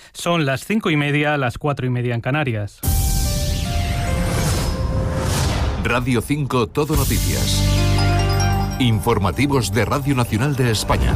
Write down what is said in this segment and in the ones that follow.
Son las 5:30, las 4:30 en Canarias. Radio 5 Todo Noticias. Informativos de Radio Nacional de España.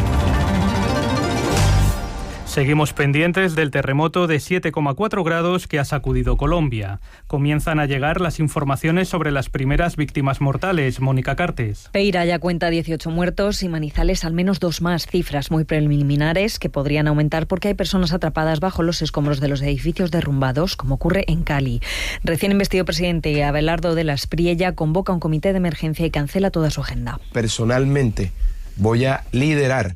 Seguimos pendientes del terremoto de 7,4 grados que ha sacudido Colombia. Comienzan a llegar las informaciones sobre las primeras víctimas mortales. Mónica Cartes. Peira ya cuenta 18 muertos y Manizales al menos 2 más, cifras muy preliminares que podrían aumentar porque hay personas atrapadas bajo los escombros de los edificios derrumbados, como ocurre en Cali. Recién investido presidente Abelardo de la Espriella convoca un comité de emergencia y cancela toda su agenda. Personalmente voy a liderar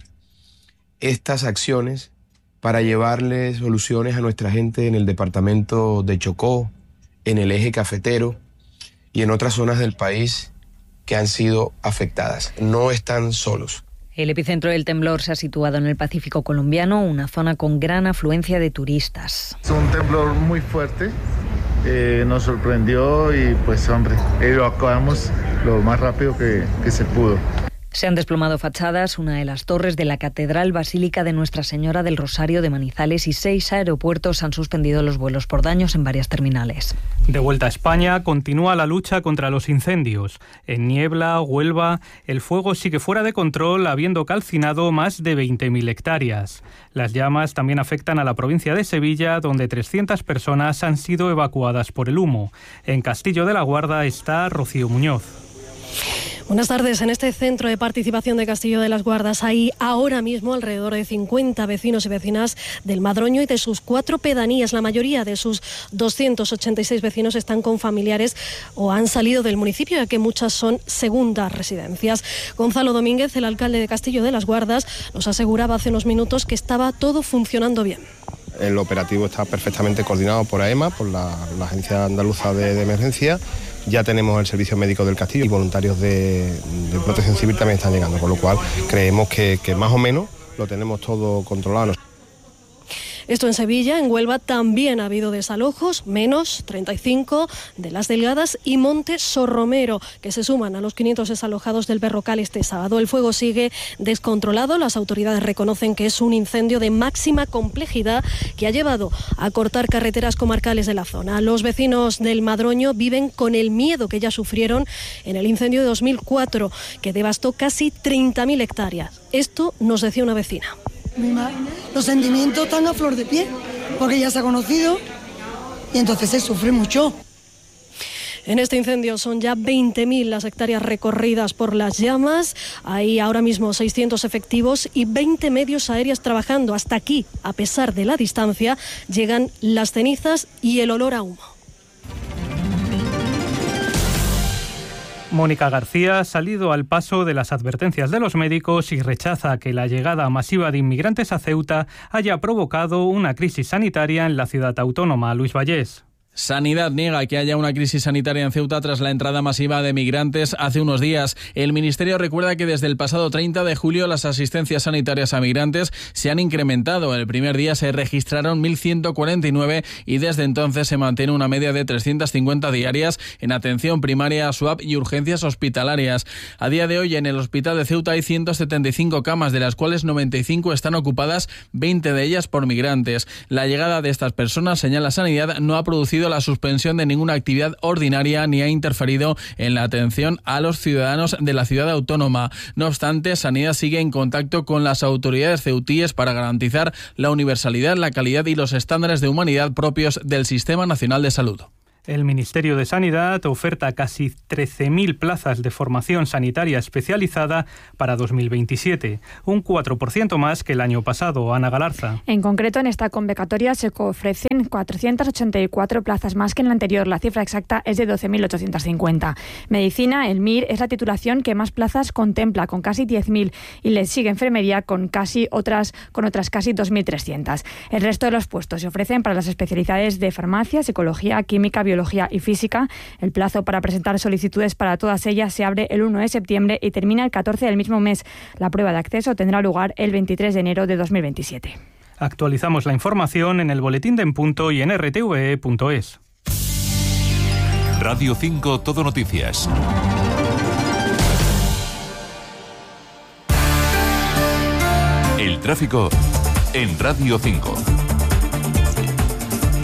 estas acciones para llevarle soluciones a nuestra gente en el departamento de Chocó, en el eje cafetero y en otras zonas del país que han sido afectadas. No están solos. El epicentro del temblor se ha situado en el Pacífico colombiano, una zona con gran afluencia de turistas. Es un temblor muy fuerte, nos sorprendió y pues hombre, evacuamos lo más rápido que se pudo. Se han desplomado fachadas, una de las torres de la Catedral Basílica de Nuestra Señora del Rosario de Manizales y 6 aeropuertos han suspendido los vuelos por daños en varias terminales. De vuelta a España, continúa la lucha contra los incendios. En Niebla, Huelva, el fuego sigue fuera de control, habiendo calcinado más de 20.000 hectáreas. Las llamas también afectan a la provincia de Sevilla, donde 300 personas han sido evacuadas por el humo. En Castillo de la Guarda está Rocío Muñoz. Buenas tardes. En este centro de participación de Castillo de las Guardas hay ahora mismo alrededor de 50 vecinos y vecinas del Madroño y de sus 4 pedanías. La mayoría de sus 286 vecinos están con familiares o han salido del municipio, ya que muchas son segundas residencias. Gonzalo Domínguez, el alcalde de Castillo de las Guardas, nos aseguraba hace unos minutos que estaba todo funcionando bien. El operativo está perfectamente coordinado por AEMA, por la Agencia Andaluza de Emergencia. Ya tenemos el servicio médico del Castillo y voluntarios de Protección Civil también están llegando, con lo cual creemos que más o menos lo tenemos todo controlado. Esto en Sevilla. En Huelva también ha habido desalojos, menos 35 de Las Delgadas y Monte Sorromero, que se suman a los 500 desalojados del Berrocal este sábado. El fuego sigue descontrolado. Las autoridades reconocen que es un incendio de máxima complejidad que ha llevado a cortar carreteras comarcales de la zona. Los vecinos del Madroño viven con el miedo que ya sufrieron en el incendio de 2004, que devastó casi 30.000 hectáreas. Esto nos decía una vecina. Los sentimientos están a flor de piel, porque ya se ha conocido y entonces se sufre mucho. En este incendio son ya 20.000 las hectáreas recorridas por las llamas. Hay ahora mismo 600 efectivos y 20 medios aéreos trabajando. Hasta aquí, a pesar de la distancia, llegan las cenizas y el olor a humo. Mónica García ha salido al paso de las advertencias de los médicos y rechaza que la llegada masiva de inmigrantes a Ceuta haya provocado una crisis sanitaria en la ciudad autónoma. Luis Vallés. Sanidad niega que haya una crisis sanitaria en Ceuta tras la entrada masiva de migrantes hace unos días. El Ministerio recuerda que desde el pasado 30 de julio las asistencias sanitarias a migrantes se han incrementado. El primer día se registraron 1.149 y desde entonces se mantiene una media de 350 diarias en atención primaria, SUAP y urgencias hospitalarias. A día de hoy en el hospital de Ceuta hay 175 camas, de las cuales 95 están ocupadas, 20 de ellas por migrantes. La llegada de estas personas, señala Sanidad, no ha producido la suspensión de ninguna actividad ordinaria ni ha interferido en la atención a los ciudadanos de la ciudad autónoma. No obstante, Sanidad sigue en contacto con las autoridades ceutíes para garantizar la universalidad, la calidad y los estándares de humanidad propios del Sistema Nacional de Salud. El Ministerio de Sanidad oferta casi 13.000 plazas de formación sanitaria especializada para 2027, un 4% más que el año pasado. Ana Galarza. En concreto, en esta convocatoria se ofrecen 484 plazas más que en la anterior. La cifra exacta es de 12.850. Medicina, el MIR, es la titulación que más plazas contempla, con casi 10.000, y le sigue enfermería con otras casi 2.300. El resto de los puestos se ofrecen para las especialidades de farmacia, psicología, química, biología y física. El plazo para presentar solicitudes para todas ellas se abre el 1 de septiembre y termina el 14 del mismo mes. La prueba de acceso tendrá lugar el 23 de enero de 2027. Actualizamos la información en el boletín de En Punto y en rtve.es. Radio 5 Todo Noticias. El tráfico en Radio 5.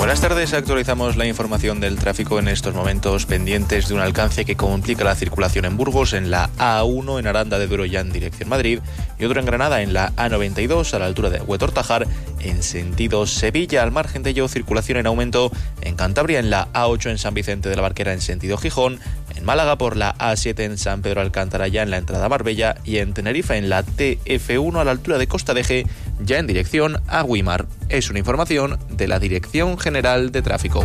Buenas tardes, actualizamos la información del tráfico en estos momentos, pendientes de un alcance que complica la circulación en Burgos, en la A1 en Aranda de Duero ya en dirección Madrid, y otro en Granada en la A92 a la altura de Huetortajar en sentido Sevilla. Al margen de ello, circulación en aumento en Cantabria en la A8 en San Vicente de la Barquera en sentido Gijón, en Málaga por la A7 en San Pedro Alcántara ya en la entrada a Marbella, y en Tenerife en la TF1 a la altura de Costa de Eje ya en dirección a Güímar. Es una información de la Dirección General de Tráfico.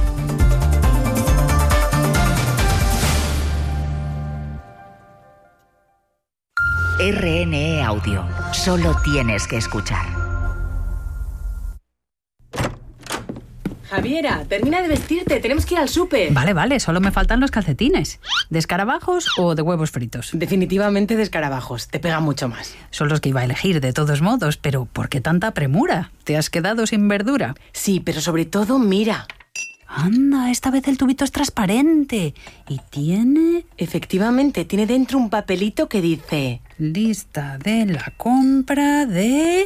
RNE Audio. Solo tienes que escuchar. Javiera, termina de vestirte, tenemos que ir al súper. Vale, solo me faltan los calcetines. ¿De escarabajos o de huevos fritos? Definitivamente de escarabajos, te pega mucho más. Son los que iba a elegir de todos modos, pero ¿por qué tanta premura? ¿Te has quedado sin verdura? Sí, pero sobre todo, mira. Anda, esta vez el tubito es transparente. ¿Y tiene? Efectivamente, tiene dentro un papelito que dice... Lista de la compra de...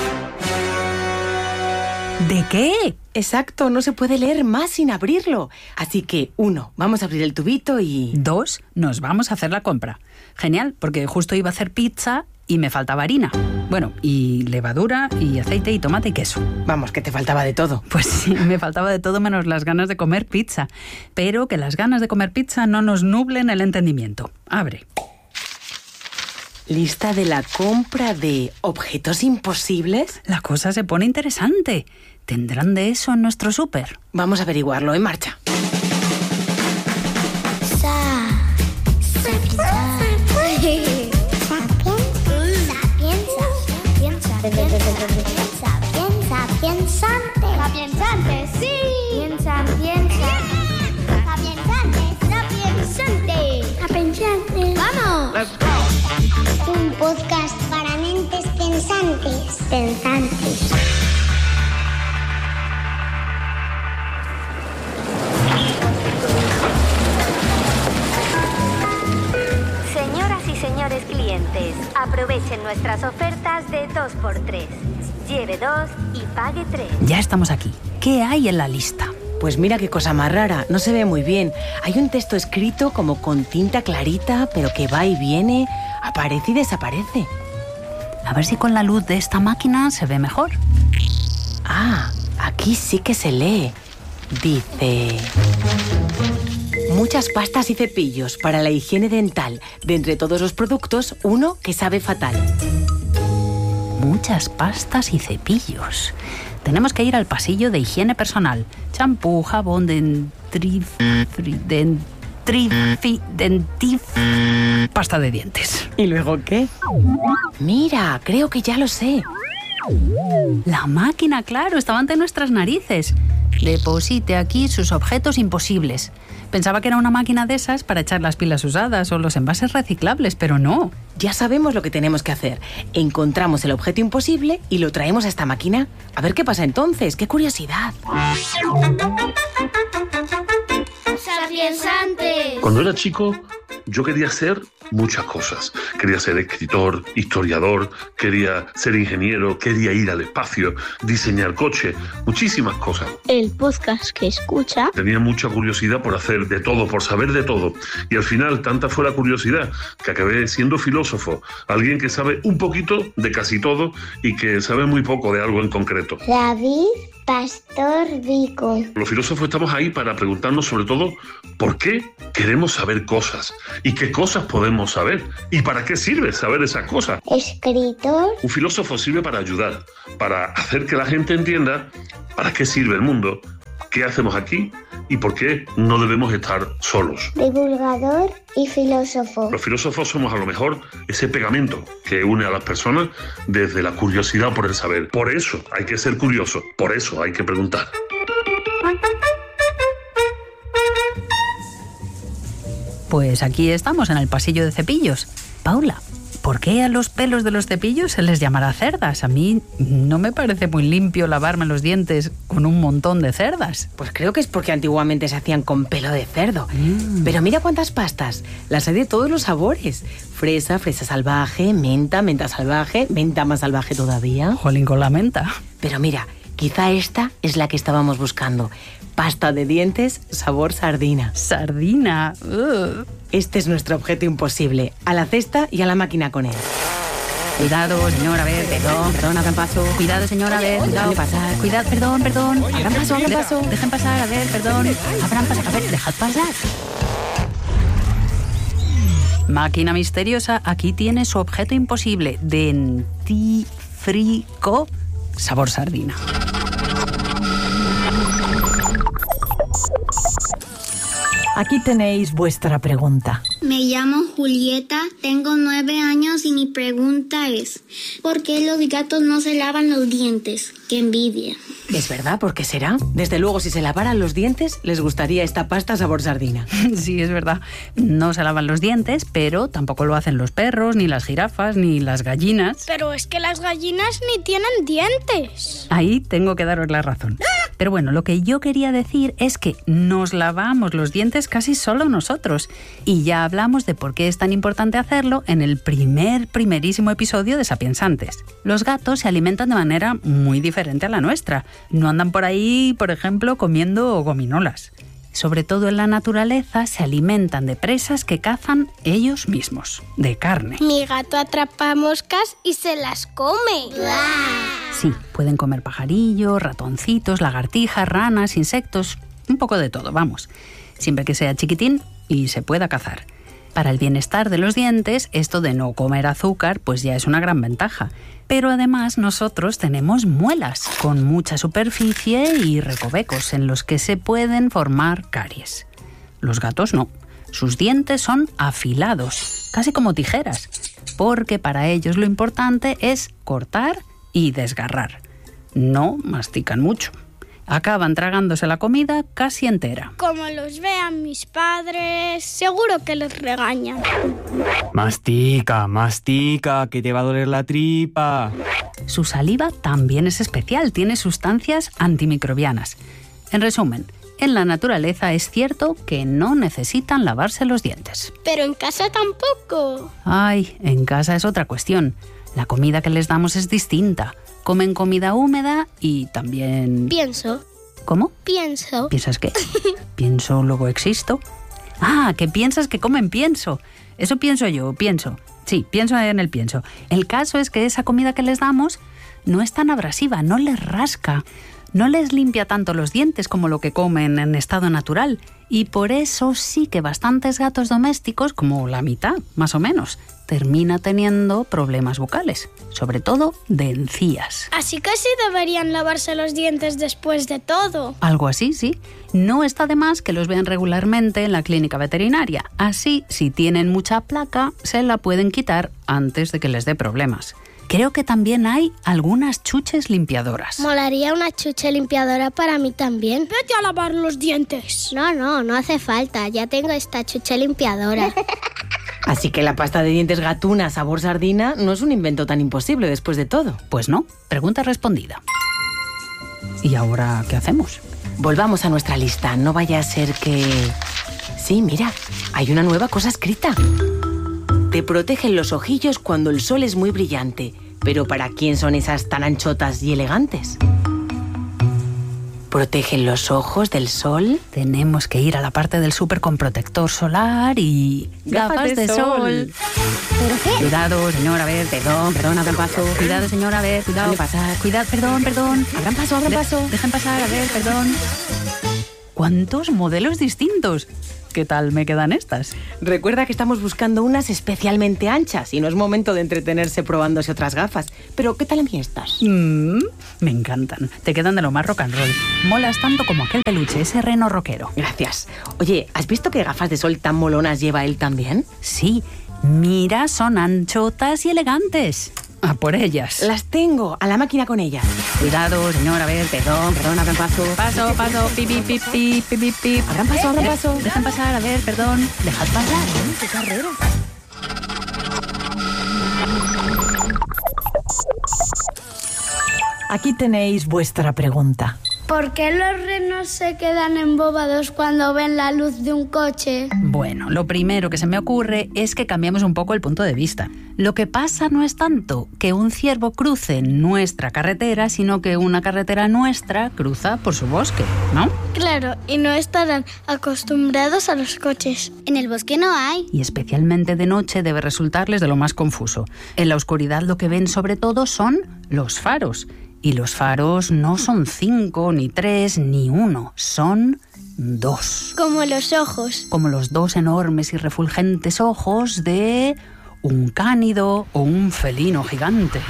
¿De qué? Exacto, no se puede leer más sin abrirlo. Así que, 1, vamos a abrir el tubito y... 2, nos vamos a hacer la compra. Genial, porque justo iba a hacer pizza y me faltaba harina. Bueno, y levadura, y aceite, y tomate, y queso. Vamos, que te faltaba de todo. Pues sí, me faltaba de todo menos las ganas de comer pizza. Pero que las ganas de comer pizza no nos nublen el entendimiento. Abre. ¿Lista de la compra de objetos imposibles? La cosa se pone interesante. ¿Tendrán de eso en nuestro súper? Vamos a averiguarlo, en marcha. Sapiensante, sí. Piensa. Sapiensante. ¡Vamos! Let's go. Un podcast para mentes pensantes. Señoras y señores clientes, aprovechen nuestras ofertas de 2x3. Lleve 2 y pague 3. Ya estamos aquí. ¿Qué hay en la lista? Pues mira qué cosa más rara, no se ve muy bien. Hay un texto escrito como con tinta clarita, pero que va y viene, aparece y desaparece. A ver si con la luz de esta máquina se ve mejor. Ah, aquí sí que se lee. Dice... Muchas pastas y cepillos para la higiene dental. De entre todos los productos, uno que sabe fatal. Muchas pastas y cepillos. Tenemos que ir al pasillo de higiene personal. Champú, jabón, pasta de dientes. ¿Y luego qué? Mira, creo que ya lo sé. La máquina, claro, estaba ante nuestras narices. Deposite aquí sus objetos imposibles. Pensaba que era una máquina de esas para echar las pilas usadas o los envases reciclables, pero no. Ya sabemos lo que tenemos que hacer. Encontramos el objeto imposible y lo traemos a esta máquina. A ver qué pasa entonces. ¡Qué curiosidad! Sapiensante. Cuando era chico, yo quería ser muchas cosas. Quería ser escritor, historiador, quería ser ingeniero, quería ir al espacio, diseñar coches, muchísimas cosas. El podcast que escucha. Tenía mucha curiosidad por hacer de todo, por saber de todo. Y al final, tanta fue la curiosidad que acabé siendo filósofo. Alguien que sabe un poquito de casi todo y que sabe muy poco de algo en concreto. David Pastor Vico. Los filósofos estamos ahí para preguntarnos sobre todo por qué queremos saber cosas y qué cosas podemos saber y para qué sirve saber esas cosas. Escritor. Un filósofo sirve para ayudar, para hacer que la gente entienda para qué sirve el mundo, qué hacemos aquí y por qué no debemos estar solos. Divulgador y filósofo. Los filósofos somos a lo mejor ese pegamento que une a las personas desde la curiosidad por el saber. Por eso hay que ser curioso, por eso hay que preguntar. Pues aquí estamos en el pasillo de cepillos. Paula, ¿por qué a los pelos de los cepillos se les llamará cerdas? A mí no me parece muy limpio lavarme los dientes con un montón de cerdas. Pues creo que es porque antiguamente se hacían con pelo de cerdo. Pero mira cuántas pastas. Las hay de todos los sabores. Fresa, fresa salvaje, menta, menta salvaje, menta más salvaje todavía. Jolín con la menta. Pero mira, Quizá esta es la que estábamos buscando. Pasta de dientes sabor sardina. ¿Sardina? Este es nuestro objeto imposible. A la cesta y a la máquina con él. Cuidado, señora, a ver, Perdón, abran paso. Cuidado, señora, a ver, cuidado. Pasar. Cuidado, perdón. Abran paso. Dejen pasar, a ver, perdón. Abran paso, a ver, dejad pasar. Máquina misteriosa, aquí tiene su objeto imposible. Dentífrico sabor sardina. Aquí tenéis vuestra pregunta. Me llamo Julieta, tengo 9 años y mi pregunta es: ¿por qué los gatos no se lavan los dientes? ¡Qué envidia! Es verdad, ¿por qué será? Desde luego, si se lavaran los dientes, les gustaría esta pasta sabor sardina. Sí, es verdad. No se lavan los dientes, pero tampoco lo hacen los perros, ni las jirafas, ni las gallinas. Pero es que las gallinas ni tienen dientes. Ahí tengo que daros la razón. Pero bueno, lo que yo quería decir es que nos lavamos los dientes casi solo nosotros. Y ya hablamos de por qué es tan importante hacerlo en el primerísimo episodio de Sapiensantes. Los gatos se alimentan de manera muy diferente a la nuestra. No andan por ahí, por ejemplo, comiendo gominolas. Sobre todo en la naturaleza se alimentan de presas que cazan ellos mismos, de carne. Mi gato atrapa moscas y se las come. Sí, pueden comer pajarillos, ratoncitos, lagartijas, ranas, insectos, un poco de todo, vamos. Siempre que sea chiquitín y se pueda cazar. Para el bienestar de los dientes, esto de no comer azúcar, pues ya es una gran ventaja. Pero además nosotros tenemos muelas, con mucha superficie y recovecos en los que se pueden formar caries. Los gatos no. Sus dientes son afilados, casi como tijeras, porque para ellos lo importante es cortar y desgarrar. No mastican mucho. Acaban tragándose la comida casi entera. Como los vean mis padres, seguro que les regañan. Mastica, que te va a doler la tripa. Su saliva también es especial, tiene sustancias antimicrobianas. En resumen, en la naturaleza es cierto que no necesitan lavarse los dientes. Pero en casa tampoco. Ay, en casa es otra cuestión. La comida que les damos es distinta. Comen comida húmeda y también... Pienso. ¿Cómo? Pienso. ¿Piensas qué? ¿Pienso, luego existo? Ah, que piensas que comen pienso. Eso pienso yo, pienso. Sí, pienso en el pienso. El caso es que esa comida que les damos no es tan abrasiva, no les rasca, no les limpia tanto los dientes como lo que comen en estado natural. Y por eso sí que bastantes gatos domésticos, como la mitad, más o menos, termina teniendo problemas bucales, sobre todo de encías. Así que sí deberían lavarse los dientes después de todo. Algo así, sí. No está de más que los vean regularmente en la clínica veterinaria. Así, si tienen mucha placa, se la pueden quitar antes de que les dé problemas. Creo que también hay algunas chuches limpiadoras. Molaría una chuche limpiadora para mí también. Vete a lavar los dientes. No hace falta. Ya tengo esta chuche limpiadora. Así que la pasta de dientes gatuna sabor sardina no es un invento tan imposible después de todo. Pues no, pregunta respondida. ¿Y ahora qué hacemos? Volvamos a nuestra lista, no vaya a ser que... Sí, mira, hay una nueva cosa escrita. Te protegen los ojillos cuando el sol es muy brillante. Pero ¿para quién son esas tan anchotas y elegantes? ¿Protegen los ojos del sol? Tenemos que ir a la parte del súper con protector solar y... ¡Gafas de sol! ¿Pero qué? Cuidado, señora, a ver, Perdón, abran paso. Cuidado, señora, a ver, cuidado. Pasar. Cuidado, perdón. Abran paso. Dejen pasar, a ver, perdón. ¿Cuántos modelos distintos? ¿Qué tal me quedan estas? Recuerda que estamos buscando unas especialmente anchas y no es momento de entretenerse probándose otras gafas. Pero, ¿qué tal a mí estas? Me encantan. Te quedan de lo más rock and roll. Molas tanto como aquel peluche, ese reno rockero. Gracias. Oye, ¿has visto qué gafas de sol tan molonas lleva él también? Sí. Mira, son anchotas y elegantes. A por ellas. Las tengo, a la máquina con ellas. Cuidado, señora, a ver, Perdón, abran paso. Paso, pip. Abran paso. Dejen pasar, a ver, perdón. Dejad pasar. ¡Qué carrera! Aquí tenéis vuestra pregunta. ¿Por qué los renos se quedan embobados cuando ven la luz de un coche? Bueno, lo primero que se me ocurre es que cambiamos un poco el punto de vista. Lo que pasa no es tanto que un ciervo cruce nuestra carretera, sino que una carretera nuestra cruza por su bosque, ¿no? Claro, y no estarán acostumbrados a los coches. En el bosque no hay. Y especialmente de noche debe resultarles de lo más confuso. En la oscuridad lo que ven sobre todo son los faros. Y los faros no son 5, ni 3, ni 1, son 2. Como los ojos. Como los 2 enormes y refulgentes ojos de un cánido o un felino gigante.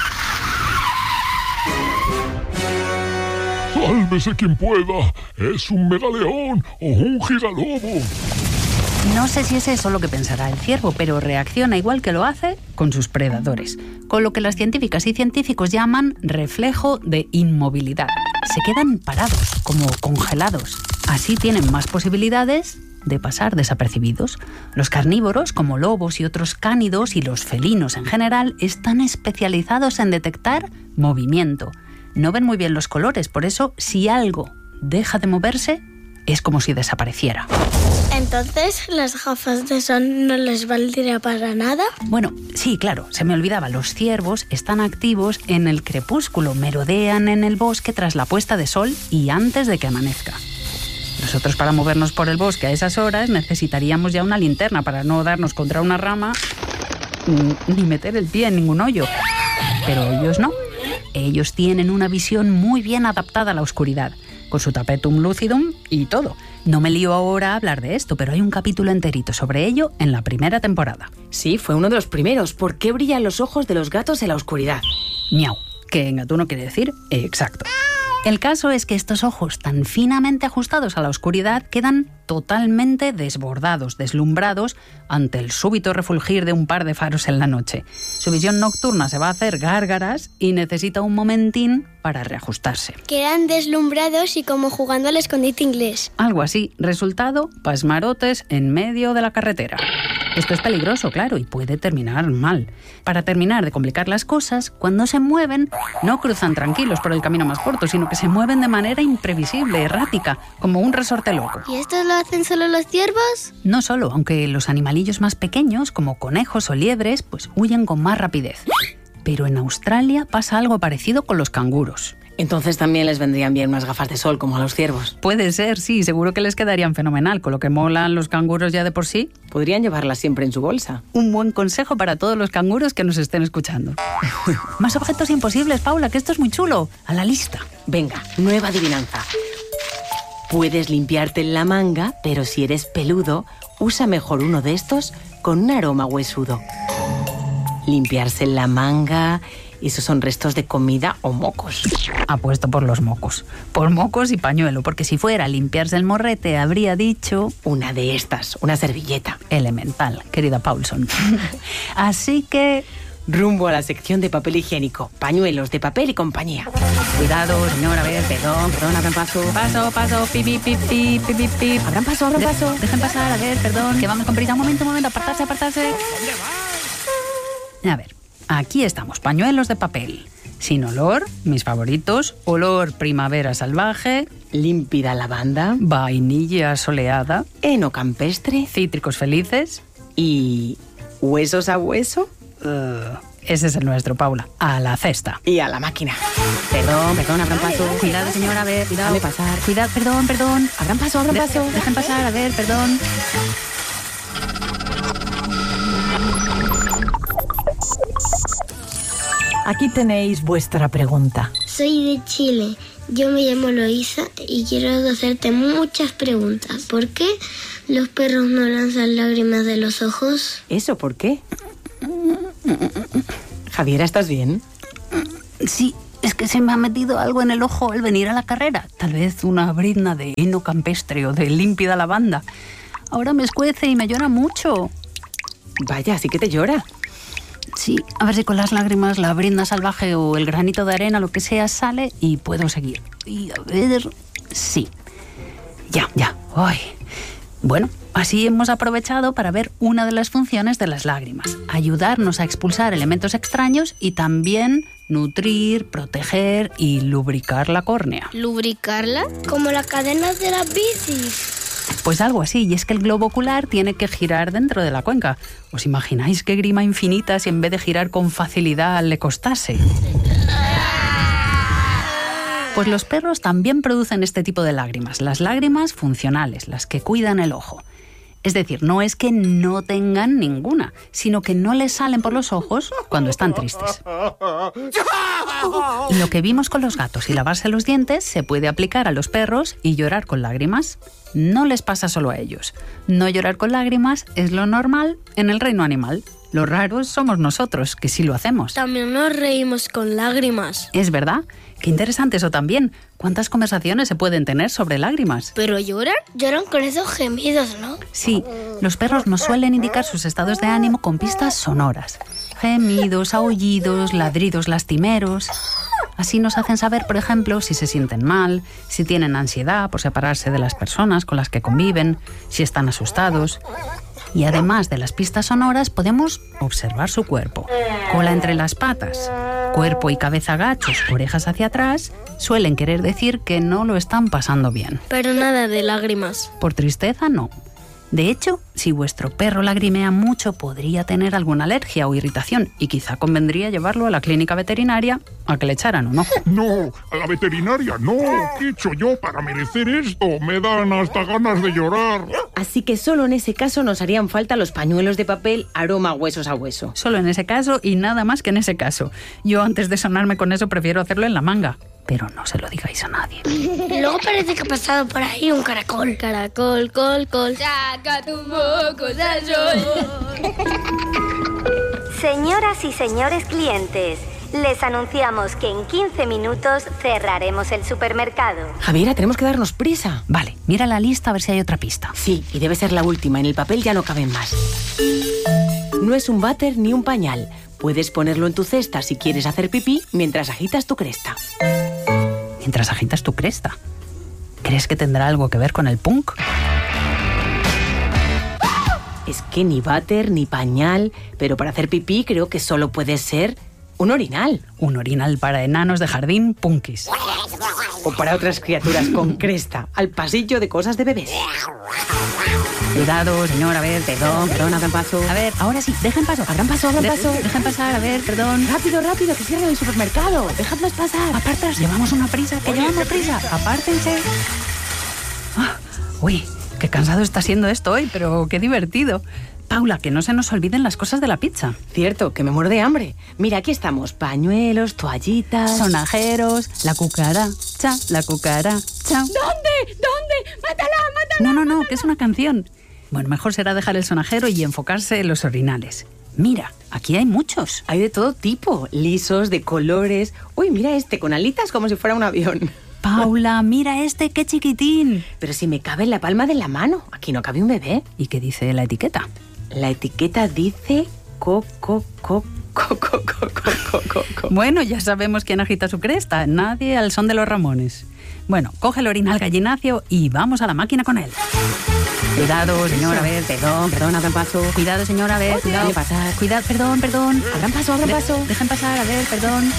¡Sálvese quien pueda! ¡Es un megaleón o un gigalobo! No sé si es eso lo que pensará el ciervo, pero reacciona igual que lo hace con sus predadores, con lo que las científicas y científicos llaman reflejo de inmovilidad. Se quedan parados, como congelados. Así tienen más posibilidades de pasar desapercibidos. Los carnívoros, como lobos y otros cánidos, y los felinos en general, están especializados en detectar movimiento. No ven muy bien los colores, por eso si algo deja de moverse, es como si desapareciera. ¿Entonces las gafas de sol no les valdría para nada? Bueno, sí, claro, se me olvidaba. Los ciervos están activos en el crepúsculo, merodean en el bosque tras la puesta de sol y antes de que amanezca. Nosotros, para movernos por el bosque a esas horas, necesitaríamos ya una linterna para no darnos contra una rama ni meter el pie en ningún hoyo. Pero ellos no. Ellos tienen una visión muy bien adaptada a la oscuridad, con su tapetum lucidum y todo. No me lío ahora a hablar de esto, pero hay un capítulo enterito sobre ello en la primera temporada. Sí, fue uno de los primeros. ¿Por qué brillan los ojos de los gatos en la oscuridad? Miau, que en gatuno quiere decir exacto. El caso es que estos ojos tan finamente ajustados a la oscuridad quedan totalmente desbordados, deslumbrados ante el súbito refulgir de un par de faros en la noche. Su visión nocturna se va a hacer gárgaras y necesita un momentín para reajustarse. Quedan deslumbrados y como jugando al escondite inglés. Algo así. Resultado, pasmarotes en medio de la carretera. Esto es peligroso, claro, y puede terminar mal. Para terminar de complicar las cosas, cuando se mueven, no cruzan tranquilos por el camino más corto, sino que se mueven de manera imprevisible, errática, como un resorte loco. ¿Y esto lo hacen solo los ciervos? No solo, aunque los animalillos más pequeños, como conejos o liebres, pues huyen con más rapidez. Pero en Australia pasa algo parecido con los canguros. Entonces también les vendrían bien unas gafas de sol como a los ciervos. Puede ser, sí, seguro que les quedarían fenomenal. Con lo que molan los canguros ya de por sí. Podrían llevarlas siempre en su bolsa. Un buen consejo para todos los canguros que nos estén escuchando. Más objetos imposibles, Paula, que esto es muy chulo. A la lista. Venga, nueva adivinanza. Puedes limpiarte en la manga, pero si eres peludo, usa mejor uno de estos con un aroma huesudo. Limpiarse en la manga, esos son restos de comida o mocos. Apuesto por los mocos. Por mocos y pañuelo, porque si fuera limpiarse el morrete, habría dicho... Una de estas, una servilleta. Elemental, querida Paulson. Así que... rumbo a la sección de papel higiénico, pañuelos de papel y compañía. Cuidado, señor, a ver, perdón, abran paso. Paso, pip, pip, pip, pip, pip. Abran paso. Dejen pasar, a ver, perdón, que vamos con prisa. Un momento, apartarse. A ver, aquí estamos, pañuelos de papel. Sin olor, mis favoritos, olor primavera salvaje, límpida lavanda, vainilla soleada, heno campestre, cítricos felices y... ¿huesos a hueso? Ese es el nuestro, Paula. A la cesta. Y a la máquina. Perdón, abran paso. Cuidado, señora, a ver, cuidado. Déjame pasar. Cuidado, perdón. Abran paso. Dejen pasar, a ver, perdón. Aquí tenéis vuestra pregunta. Soy de Chile. Yo me llamo Loisa y quiero hacerte muchas preguntas. ¿Por qué los perros no lanzan lágrimas de los ojos? ¿Eso por qué? Javiera, ¿estás bien? Sí, es que se me ha metido algo en el ojo al venir a la carrera. Tal vez una brizna de heno campestre o de límpida lavanda. Ahora me escuece y me llora mucho. Vaya, ¿sí que te llora? Sí, a ver si con las lágrimas la brizna salvaje o el granito de arena, lo que sea, sale y puedo seguir. Y a ver... sí. Ya. Ay. Bueno, así hemos aprovechado para ver una de las funciones de las lágrimas. Ayudarnos a expulsar elementos extraños y también nutrir, proteger y lubricar la córnea. ¿Lubricarla? Como las cadenas de las bicis. Pues algo así, y es que el globo ocular tiene que girar dentro de la cuenca. ¿Os imagináis qué grima infinita si en vez de girar con facilidad le costase? Pues los perros también producen este tipo de lágrimas, las lágrimas funcionales, las que cuidan el ojo. Es decir, no es que no tengan ninguna, sino que no les salen por los ojos cuando están tristes. Y lo que vimos con los gatos y lavarse los dientes se puede aplicar a los perros y llorar con lágrimas. No les pasa solo a ellos. No llorar con lágrimas es lo normal en el reino animal. Lo raro somos nosotros, que sí lo hacemos. También nos reímos con lágrimas. ¿Es verdad? Qué interesante eso también. ¿Cuántas conversaciones se pueden tener sobre lágrimas? ¿Pero lloran? Lloran con esos gemidos, ¿no? Sí, los perros nos suelen indicar sus estados de ánimo con pistas sonoras. Gemidos, aullidos, ladridos lastimeros. Así nos hacen saber, por ejemplo, si se sienten mal, si tienen ansiedad por separarse de las personas con las que conviven, si están asustados. Y además de las pistas sonoras, podemos observar su cuerpo. Cola entre las patas, cuerpo y cabeza agachos, orejas hacia atrás, suelen querer decir que no lo están pasando bien. Pero nada de lágrimas. Por tristeza, no. De hecho, si vuestro perro lagrimea mucho, podría tener alguna alergia o irritación y quizá convendría llevarlo a la clínica veterinaria a que le echaran un ojo. No, a la veterinaria no. ¿Qué he hecho yo para merecer esto? Me dan hasta ganas de llorar. Así que solo en ese caso nos harían falta los pañuelos de papel aroma huesos a hueso. Solo en ese caso y nada más que en ese caso. Yo antes de sonarme con eso prefiero hacerlo en la manga. Pero no se lo digáis a nadie. Luego parece que ha pasado por ahí un caracol. Caracol, col, col. Saca tu moco, Señoras y señores clientes, les anunciamos que en 15 minutos cerraremos el supermercado. Javiera, tenemos que darnos prisa. Vale, mira la lista a ver si hay otra pista. Sí, y debe ser la última. En el papel ya no caben más. No es un váter ni un pañal. Puedes ponerlo en tu cesta si quieres hacer pipí mientras agitas tu cresta. ¿Mientras agitas tu cresta? ¿Crees que tendrá algo que ver con el punk? Es que ni váter ni pañal, pero para hacer pipí creo que solo puede ser un orinal. Un orinal para enanos de jardín punkis. O para otras criaturas con cresta, al pasillo de cosas de bebés. Cuidado, señor, a ver, perdón, abran paso. A ver, ahora sí, dejen paso. Abran paso, Dejen pasar, a ver, perdón. Rápido, rápido, que cierran el supermercado. Dejadnos pasar. Apartas, llevamos una prisa, llevamos prisa. Apártense. Uy, qué cansado está siendo esto hoy, pero qué divertido. Paula, que no se nos olviden las cosas de la pizza. Cierto, que me muero de hambre. Mira, aquí estamos. Pañuelos, toallitas... sonajeros, la cucaracha, la cucaracha... ¿Dónde? ¡Mátala! No, que es una canción. Bueno, mejor será dejar el sonajero y enfocarse en los orinales. Mira, aquí hay muchos. Hay de todo tipo, lisos, de colores... Uy, mira este, con alitas como si fuera un avión. Paula, mira este, qué chiquitín. Pero si me cabe en la palma de la mano. Aquí no cabe un bebé. ¿Y qué dice la etiqueta? La etiqueta dice coco. Bueno, ya sabemos quién agita su cresta. Nadie al son de los Ramones. Bueno, coge el orinal gallinacio y vamos a la máquina con él. Cuidado, señor, a ver, perdón, abran paso. Cuidado, señor, a ver, cuidado. Pasar. Cuidado, perdón. Abran paso. Dejen pasar, a ver, perdón.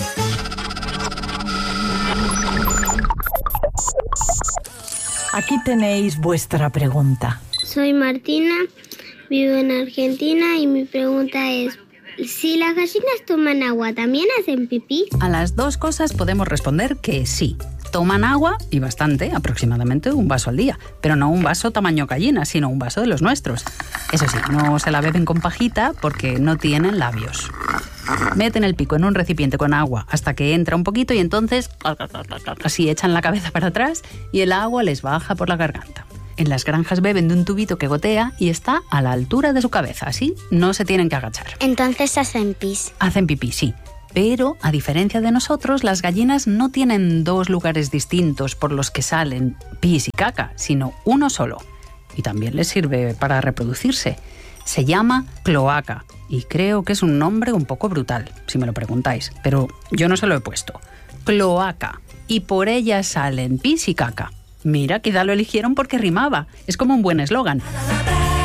Aquí tenéis vuestra pregunta. Soy Martina, vivo en Argentina y mi pregunta es, si las gallinas toman agua, ¿también hacen pipí? A las dos cosas podemos responder que sí. Toman agua, y bastante, aproximadamente un vaso al día. Pero no un vaso tamaño gallina, sino un vaso de los nuestros. Eso sí, no se la beben con pajita porque no tienen labios. Meten el pico en un recipiente con agua hasta que entra un poquito y entonces así echan la cabeza para atrás y el agua les baja por la garganta. En las granjas beben de un tubito que gotea y está a la altura de su cabeza, así no se tienen que agachar. Entonces hacen pis. Hacen pipí, sí. Pero, a diferencia de nosotros, las gallinas no tienen dos lugares distintos por los que salen pis y caca, sino uno solo. Y también les sirve para reproducirse. Se llama cloaca y creo que es un nombre un poco brutal, si me lo preguntáis, pero yo no se lo he puesto. Cloaca. Y por ella salen pis y caca. Mira, quizá lo eligieron porque rimaba. Es como un buen eslogan.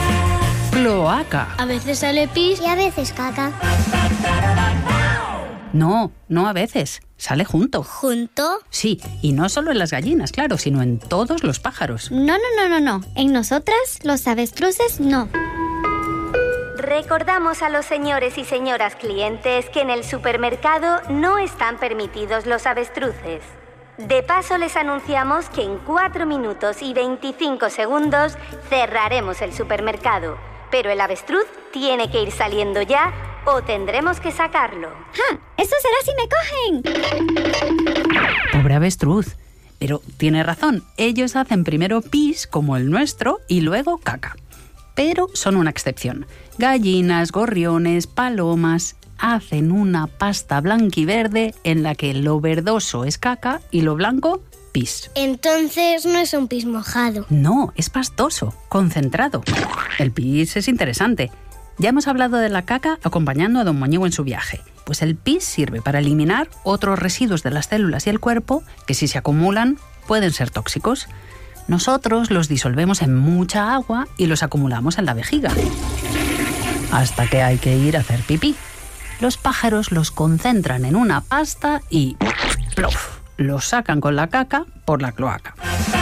Cloaca. A veces sale pis y a veces caca. No a veces. Sale junto. ¿Junto? Sí, y no solo en las gallinas, claro, sino en todos los pájaros. No. En nosotras, los avestruces, no. Recordamos a los señores y señoras clientes que en el supermercado no están permitidos los avestruces. De paso, les anunciamos que en 4 minutos y 25 segundos cerraremos el supermercado. Pero el avestruz tiene que ir saliendo ya o tendremos que sacarlo. ¡Ja! ¡Eso será si me cogen! Pobre avestruz. Pero tiene razón, ellos hacen primero pis, como el nuestro, y luego caca. Pero son una excepción. Gallinas, gorriones, palomas hacen una pasta blanquiverde en la que lo verdoso es caca y lo blanco, pis. Entonces no es un pis mojado. No, es pastoso, concentrado. El pis es interesante. Ya hemos hablado de la caca acompañando a don Moñigo en su viaje. Pues el pis sirve para eliminar otros residuos de las células y el cuerpo que, si se acumulan, pueden ser tóxicos. Nosotros los disolvemos en mucha agua y los acumulamos en la vejiga. Hasta que hay que ir a hacer pipí. Los pájaros los concentran en una pasta y ¡plof!, los sacan con la caca por la cloaca.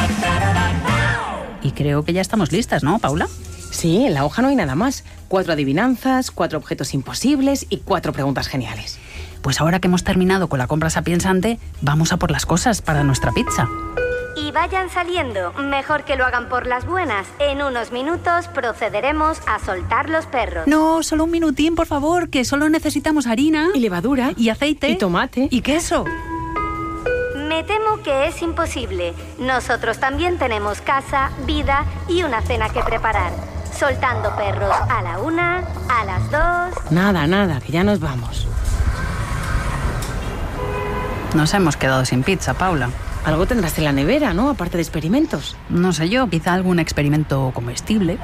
Y creo que ya estamos listas, ¿no, Paula? Sí, en la hoja no hay nada más. 4 adivinanzas, 4 objetos imposibles y 4 preguntas geniales. Pues ahora que hemos terminado con la compra sapiensante, vamos a por las cosas para nuestra pizza. Y vayan saliendo, mejor que lo hagan por las buenas. En unos minutos procederemos a soltar los perros. No, solo un minutín, por favor, que solo necesitamos harina. Y levadura. Y aceite. Y tomate. Y queso. Me temo que es imposible. Nosotros también tenemos casa, vida y una cena que preparar. Soltando perros a la 1, a las 2... Nada, que ya nos vamos. Nos hemos quedado sin pizza, Paula. Algo tendrás en la nevera, ¿no? Aparte de experimentos. No sé yo, quizá algún experimento comestible.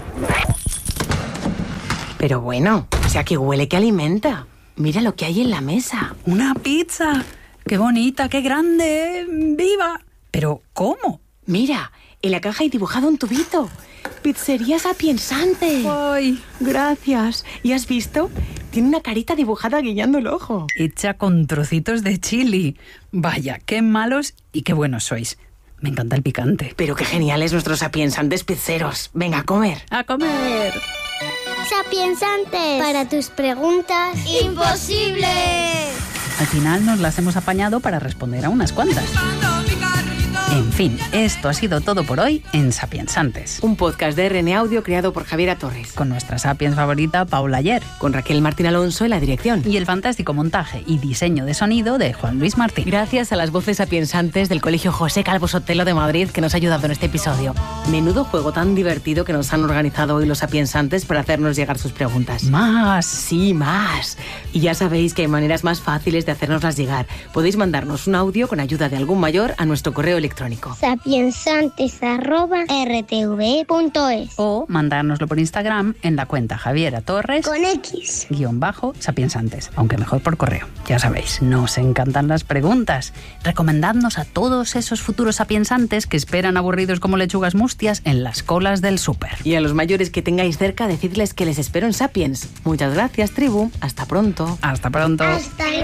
Pero bueno, o sea que huele que alimenta. Mira lo que hay en la mesa. ¡Una pizza! ¡Qué bonita, qué grande! ¡Viva! ¿Pero cómo? Mira, en la caja hay dibujado un tubito. Pizzería Sapiensante. ¡Ay! Gracias. ¿Y has visto? Tiene una carita dibujada guiñando el ojo. Hecha con trocitos de chili. Vaya, qué malos y qué buenos sois. Me encanta el picante. Pero qué geniales nuestros sapiensantes pizzeros. Venga, a comer. ¡A comer! Sapiensantes. Para tus preguntas imposibles. Al final nos las hemos apañado para responder a unas cuantas. En fin, esto ha sido todo por hoy en Sapiensantes. Un podcast de RN Audio creado por Javiera Torres. Con nuestra sapiens favorita, Paula Ayer. Con Raquel Martín Alonso en la dirección. Y el fantástico montaje y diseño de sonido de Juan Luis Martín. Gracias a las voces sapiensantes del Colegio José Calvo Sotelo de Madrid que nos ha ayudado en este episodio. Menudo juego tan divertido que nos han organizado hoy los sapiensantes para hacernos llegar sus preguntas. ¡Más! Sí, más. Y ya sabéis que hay maneras más fáciles de hacérnoslas llegar. Podéis mandarnos un audio con ayuda de algún mayor a nuestro correo electrónico. sapiensantes@rtve.es o mandárnoslo por Instagram en la cuenta Javiera Torres con X _sapiensantes, aunque mejor por correo. Ya sabéis, nos encantan las preguntas. Recomendadnos a todos esos futuros sapiensantes que esperan aburridos como lechugas mustias en las colas del súper. Y a los mayores que tengáis cerca, decidles que les espero en Sapiens. Muchas gracias, tribu. Hasta pronto. Hasta pronto. Hasta